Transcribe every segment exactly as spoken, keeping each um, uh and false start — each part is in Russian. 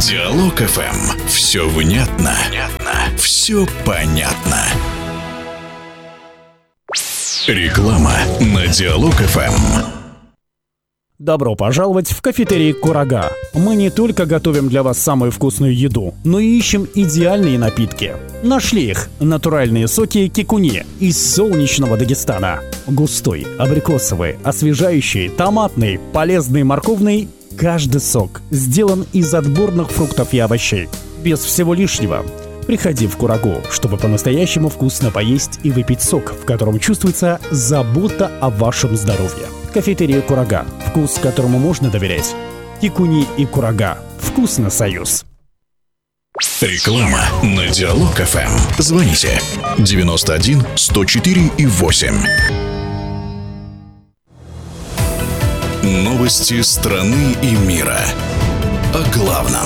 Диалог эф эм. Все внятно, внятно, все понятно. Реклама на Диалог эф эм. Добро пожаловать в кафетерий «Курага». Мы не только готовим для вас самую вкусную еду, но и ищем идеальные напитки. Нашли их. Натуральные соки кикуни из солнечного Дагестана. Густой, абрикосовый, освежающий, томатный, полезный, морковный. Каждый сок сделан из отборных фруктов и овощей. Без всего лишнего. Приходи в Курагу, чтобы по-настоящему вкусно поесть и выпить сок, в котором чувствуется забота о вашем здоровье. Кафетерия «Курага». Вкус, которому можно доверять. Кикуни и Курага. Вкусно, союз. Реклама на Диалог эф эм. Звоните девяносто один сто четыре и восемь. Новости страны и мира. О главном.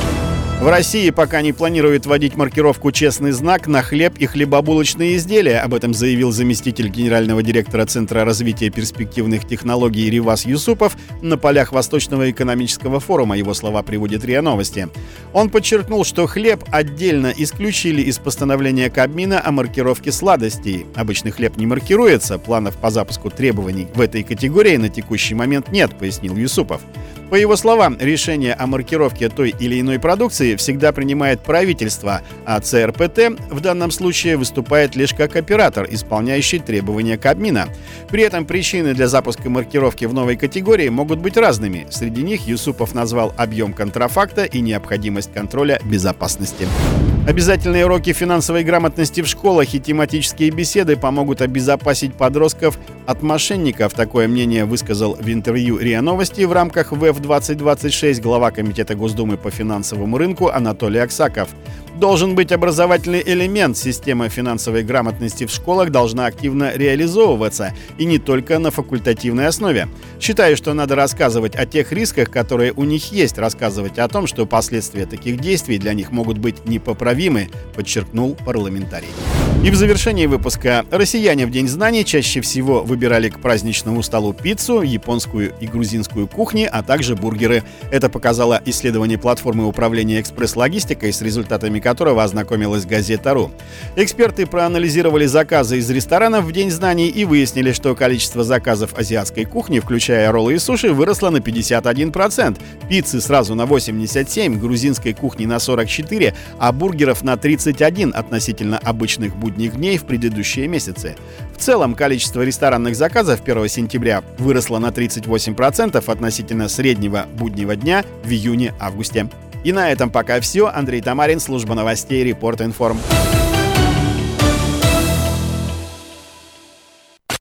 В России пока не планируют вводить маркировку «Честный знак» на хлеб и хлебобулочные изделия. Об этом заявил заместитель генерального директора Центра развития перспективных технологий Ривас Юсупов на полях Восточного экономического форума. Его слова приводит РИА Новости. Он подчеркнул, что хлеб отдельно исключили из постановления Кабмина о маркировке сладостей. Обычный хлеб не маркируется. Планов по запуску требований в этой категории на текущий момент нет, пояснил Юсупов. По его словам, решение о маркировке той или иной продукции всегда принимает правительство, а цэ эр пэ тэ в данном случае выступает лишь как оператор, исполняющий требования Кабмина. При этом причины для запуска маркировки в новой категории могут быть разными. Среди них Юсупов назвал объем контрафакта и необходимость контроля безопасности. Обязательные уроки финансовой грамотности в школах и тематические беседы помогут обезопасить подростков от мошенников. Такое мнение высказал в интервью РИА Новости в рамках вэ эф двадцать двадцать шесть глава Комитета Госдумы по финансовому рынку Анатолий Аксаков. Должен быть образовательный элемент. Система финансовой грамотности в школах должна активно реализовываться, и не только на факультативной основе. Считаю, что надо рассказывать о тех рисках, которые у них есть, рассказывать о том, что последствия таких действий для них могут быть непоправимы, подчеркнул парламентарий. И в завершении выпуска. Россияне в День знаний чаще всего выбирали к праздничному столу пиццу, японскую и грузинскую кухни, а также бургеры. Это показало исследование платформы управления экспресс-логистикой, с результатами которого ознакомилась газета.ру. Эксперты проанализировали заказы из ресторанов в День знаний и выяснили, что количество заказов азиатской кухни, включая роллы и суши, выросло на пятьдесят один процент, пиццы сразу на восемьдесят семь процентов, грузинской кухни на сорок четыре процента, а бургеров на тридцать один процент относительно обычных будних дней в предыдущие месяцы. В целом, количество ресторанных заказов первого сентября выросло на тридцать восемь процентов относительно среднего буднего дня в июне-августе. И на этом пока все. Андрей Тамарин, служба новостей, Репорт Информ.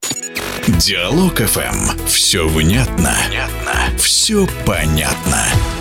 Диалог эф эм. Все внятно, внятно, все понятно.